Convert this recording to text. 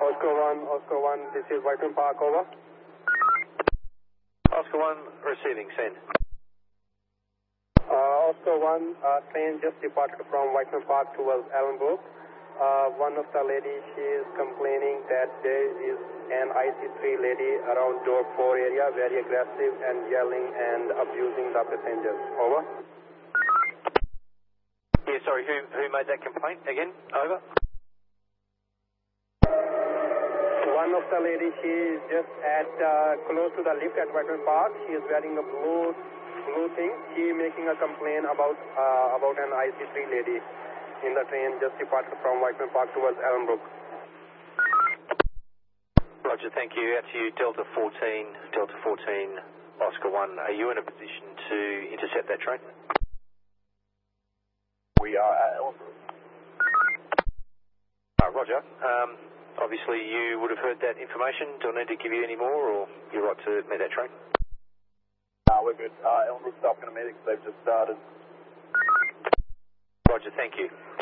Oscar 1, this is Whiteman Park, over. Oscar 1, receiving, send. Oscar 1, train just departed from Whiteman Park towards Ellenbrook. One of the ladies, she is complaining that there is an IC3 lady around door 4 area, very aggressive and yelling and abusing the passengers. Over. Yeah, sorry, who made that complaint again? Over. One of the ladies, she is just at close to the lift at Whiteman Park. She is wearing a blue thing. She is making a complaint about an IC3 lady in the train just departed from Whiteman Park towards Ellenbrook. Roger, thank you. Out to you, Delta 14, Oscar 1. Are you in a position to intercept that train? We are at Ellenbrook. Roger. Obviously, you would have heard that information. Do I need to give you any more, or you're right to meet that train? No, we're good. Ellenbrook's up in a meeting, they've just started. Roger, thank you.